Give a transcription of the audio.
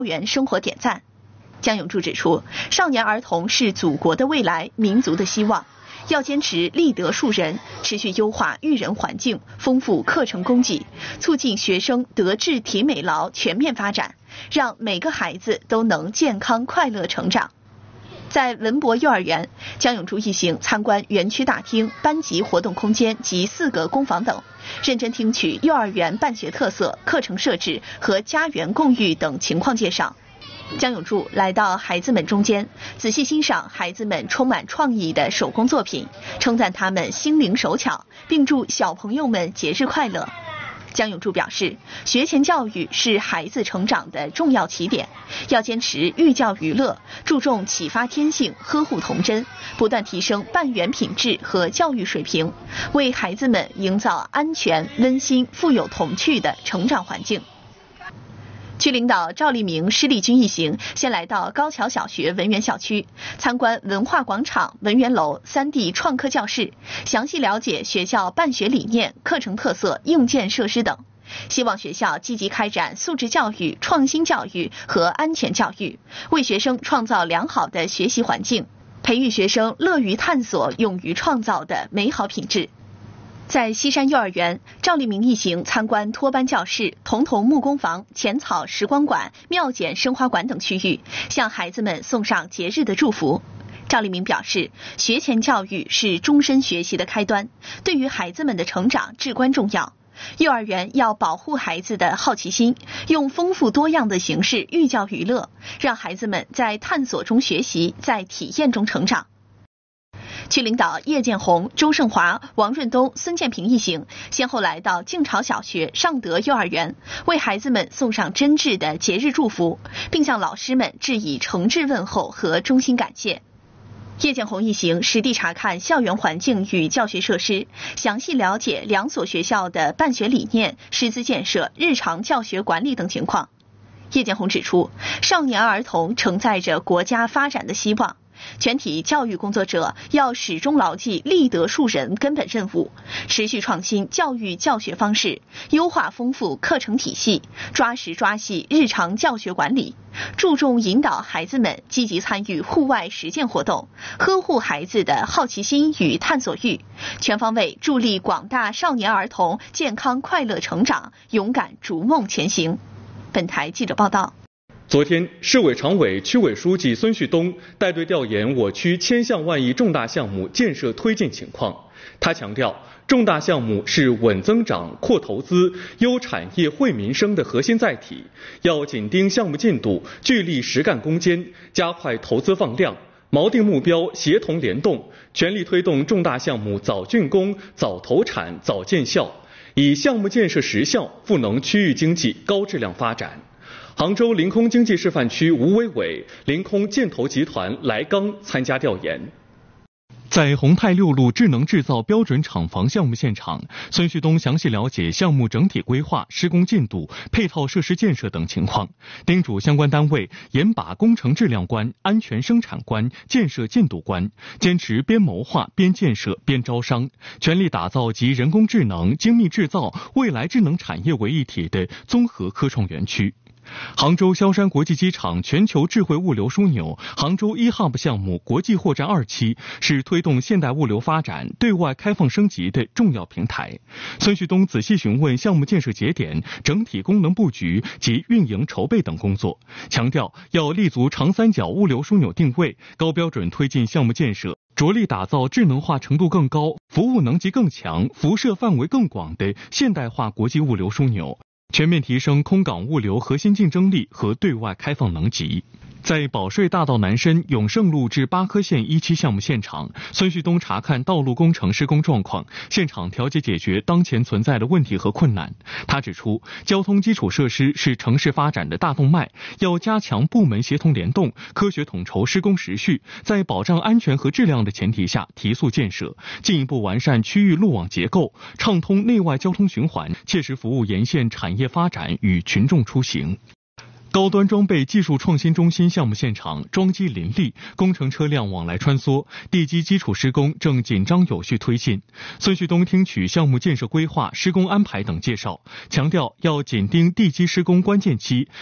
园生活点赞。江永柱指出，少年儿童是祖国的未来，民族的希望，要坚持立德树人，持续优化育人环境，丰富课程供给，促进学生德智体美劳全面发展，让每个孩子都能健康快乐成长。在文博幼儿园，江永柱一行参观园区大厅、班级活动空间及4个工坊等，认真听取幼儿园办学特色、课程设置和家园共育等情况介绍。江永柱来到孩子们中间，仔细欣赏孩子们充满创意的手工作品，称赞他们心灵手巧，并祝小朋友们节日快乐。江永柱表示，学前教育是孩子成长的重要起点，要坚持寓教于乐，注重启发天性，呵护童真，不断提升办园品质和教育水平，为孩子们营造安全、温馨、富有童趣的成长环境。区领导赵立明、施立军一行先来到高桥小学文园校区，参观文化广场、文园楼、3D 创客教室，详细了解学校办学理念、课程特色、硬件设施等。希望学校积极开展素质教育、创新教育和安全教育，为学生创造良好的学习环境，培育学生乐于探索、勇于创造的美好品质。在西山幼儿园，赵立明一行参观托班教室、童童木工房、浅草时光馆、妙简生花馆等区域，向孩子们送上节日的祝福。赵立明表示，学前教育是终身学习的开端，对于孩子们的成长至关重要。幼儿园要保护孩子的好奇心，用丰富多样的形式寓教于乐，让孩子们在探索中学习，在体验中成长。区领导叶建红、周胜华、王润东、孙建平一行先后来到晋朝小学、尚德幼儿园，为孩子们送上真挚的节日祝福，并向老师们致以诚挚问候和衷心感谢。叶建红一行实地查看校园环境与教学设施，详细了解2所学校的办学理念、师资建设、日常教学管理等情况。叶建红指出，少年儿童承载着国家发展的希望，全体教育工作者要始终牢记立德树人根本任务，持续创新教育教学方式，优化丰富课程体系，抓实抓细日常教学管理，注重引导孩子们积极参与户外实践活动，呵护孩子的好奇心与探索欲，全方位助力广大少年儿童健康快乐成长，勇敢逐梦前行。本台记者报道。 昨天，市委常委、区委书记孙旭东带队调研我区千项万亿重大项目建设推进情况。他强调，重大项目是稳增长、扩投资、优产业、惠民生的核心载体，要紧盯项目进度，聚力实干攻坚，加快投资放量，锚定目标，协同联动，全力推动重大项目早竣工、早投产、早见效，以项目建设实效赋能区域经济高质量发展。杭州临空经济示范区吴伟伟、临空建投集团来刚参加调研。在宏泰6路智能制造标准厂房项目现场，孙旭东详细了解项目整体规划、施工进度、配套设施建设等情况，叮嘱相关单位严把工程质量关、安全生产关、建设进度关，坚持边谋划边建设边招商，全力打造集人工智能、精密制造、未来智能产业为一体的综合科创园区。杭州萧山国际机场全球智慧物流枢纽杭州eHub项目国际货站2期是推动现代物流发展对外开放升级的重要平台。孙旭东仔细询问项目建设节点、整体功能布局及运营筹备等工作，强调要立足长三角物流枢纽定位，高标准推进项目建设，着力打造智能化程度更高、服务能级更强、辐射范围更广的现代化国际物流枢纽，全面提升空港物流核心竞争力和对外开放能级。在保税大道南深永胜路至巴科县1期项目现场，孙旭东查看道路工程施工状况，现场调节解决当前存在的问题和困难。他指出，交通基础设施是城市发展的大动脉，要加强部门协同联动，科学统筹施工时序，在保障安全和质量的前提下提速建设，进一步完善区域路网结构，畅通内外交通循环，切实服务沿线产业发展与群众出行。高端装备技术创新中心项目现场，桩基林立，工程车辆往来穿梭，地基基础施工正紧张有序推进。孙旭东听取项目建设规划、施工安排等介绍，强调要紧盯地基施工关键期，